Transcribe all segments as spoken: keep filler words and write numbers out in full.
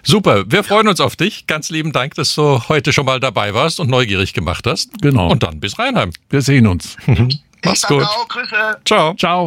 Super, wir freuen uns auf dich. Ganz lieben Dank, dass du heute schon mal dabei warst und neugierig gemacht hast. Genau. Und dann bis Rheinheim. Wir sehen uns. Mach's gut. Auch, Grüße. Ciao. Ciao.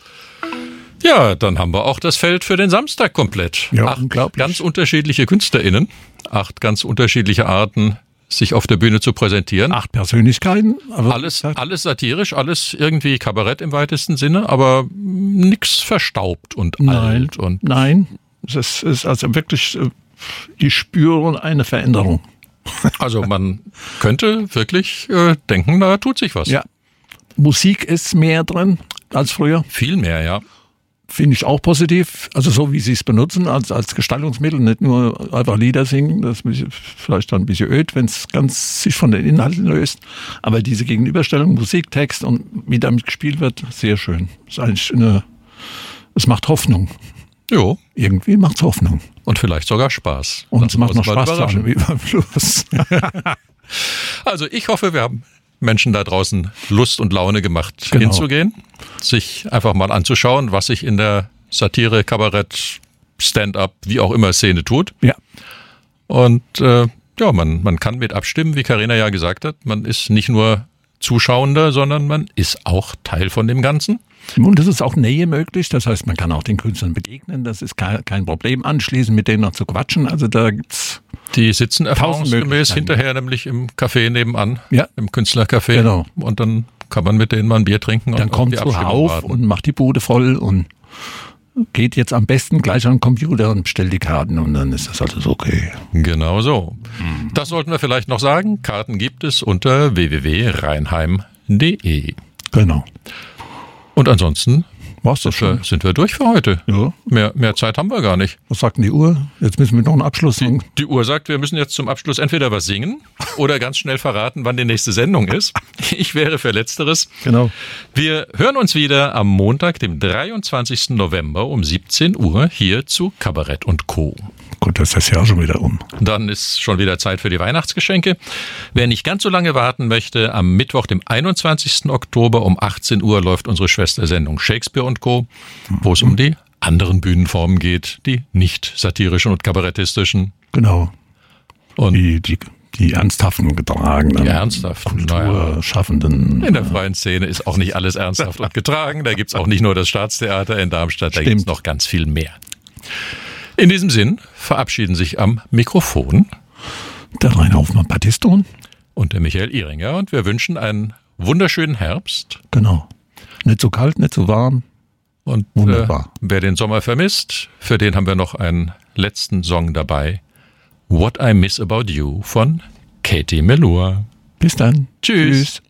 Ja, dann haben wir auch das Feld für den Samstag komplett. Ja, acht unglaublich. ganz unterschiedliche KünstlerInnen, acht ganz unterschiedliche Arten, sich auf der Bühne zu präsentieren. Acht Persönlichkeiten. Aber Alles, alles satirisch, alles irgendwie Kabarett im weitesten Sinne, aber nix verstaubt und Nein, alt. Und nein. Es ist also wirklich, die spüren eine Veränderung. also man könnte wirklich äh, denken, da tut sich was. Ja. Musik ist mehr drin als früher. Viel mehr, ja. Finde ich auch positiv. Also so wie sie es benutzen als, als Gestaltungsmittel, nicht nur einfach Lieder singen. Das ist vielleicht dann ein bisschen öd, wenn es ganz sich von den Inhalten löst. Aber diese Gegenüberstellung, Musik, Text und wie damit gespielt wird, sehr schön. Ist eigentlich eine, es macht Hoffnung. Jo. Irgendwie macht's Hoffnung. Und vielleicht sogar Spaß. Und es macht noch uns mal Spaß überraschen. dran, wie beim Fluss. Also ich hoffe, wir haben Menschen da draußen Lust und Laune gemacht, Genau. hinzugehen, sich einfach mal anzuschauen, was sich in der Satire, Kabarett, Stand-up, wie auch immer Szene tut. Ja. Und äh, ja, man, man kann mit abstimmen, wie Carina ja gesagt hat. Man ist nicht nur Zuschauender, sondern man ist auch Teil von dem Ganzen. Und es ist auch Nähe möglich, das heißt, man kann auch den Künstlern begegnen, das ist kein, kein Problem, anschließend mit denen noch zu quatschen, also da gibt's Die sitzen erfahrungsgemäß Möglichkeiten. hinterher nämlich im Café nebenan, Ja. im Künstlercafé. Genau. Und dann kann man mit denen mal ein Bier trinken und dann auf kommt die so Abstimmung auf warten. und macht die Bude voll und geht jetzt am besten gleich an den Computer und bestellt die Karten und dann ist das alles okay. Genau so. Das sollten wir vielleicht noch sagen. Karten gibt es unter w w w punkt rheinheim punkt d e. Genau. Und ansonsten War's das sind wir, schon? sind wir durch für heute. Ja. Mehr, mehr Zeit haben wir gar nicht. Was sagt denn die Uhr? Jetzt müssen wir noch einen Abschluss singen. Die Uhr sagt, wir müssen jetzt zum Abschluss entweder was singen oder ganz schnell verraten, wann die nächste Sendung ist. Ich wäre für Letzteres. Genau. Wir hören uns wieder am Montag, dem dreiundzwanzigsten November um siebzehn Uhr hier zu Kabarett und Co. Gut, das ist das Jahr schon wieder um. Dann ist schon wieder Zeit für die Weihnachtsgeschenke. Wer nicht ganz so lange warten möchte, am Mittwoch, dem einundzwanzigsten Oktober um achtzehn Uhr läuft unsere Schwestersendung Shakespeare und Co., wo es um die anderen Bühnenformen geht, die nicht satirischen und kabarettistischen. Genau. Und Die, die, die ernsthaften, getragenen, die ernsthaften, naja, kulturschaffenden. in der freien Szene ist auch nicht alles ernsthaft und getragen. Da gibt's auch nicht nur das Staatstheater in Darmstadt, da Stimmt. gibt's noch ganz viel mehr. In diesem Sinn verabschieden sich am Mikrofon Der Rainer Hoffmann-Battiston. und der Michael Ihringer und wir wünschen einen wunderschönen Herbst. Genau. Nicht so kalt, nicht so warm. Und äh, Wunderbar. wer den Sommer vermisst, für den haben wir noch einen letzten Song dabei. What I Miss About You von Katie Melua. Bis dann. Tschüss.